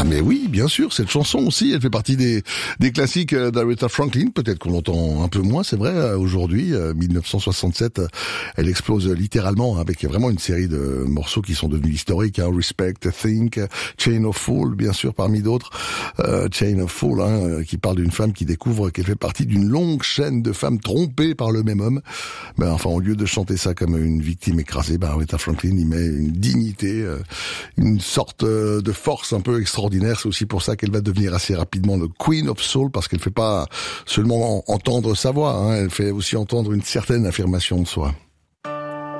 Ah mais oui, bien sûr, cette chanson aussi, elle fait partie des classiques d'Aretha Franklin, peut-être qu'on l'entend un peu moins, c'est vrai, aujourd'hui, 1967, elle explose littéralement avec vraiment une série de morceaux qui sont devenus historiques, hein, Respect, Think, Chain of Fool, bien sûr, parmi d'autres, Chain of Fool, hein, qui parle d'une femme qui découvre qu'elle fait partie d'une longue chaîne de femmes trompées par le même homme. Ben enfin, au lieu de chanter ça comme une victime écrasée, ben Aretha Franklin y met une dignité, une sorte de force un peu extraordinaire. C'est aussi pour ça qu'elle va devenir assez rapidement le Queen of Soul, parce qu'elle fait pas seulement entendre sa voix, hein, elle fait aussi entendre une certaine affirmation de soi.